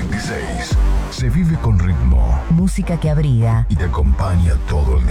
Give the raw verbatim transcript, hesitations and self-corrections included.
veintiséis. Se vive con ritmo. Música que abriga y te acompaña todo el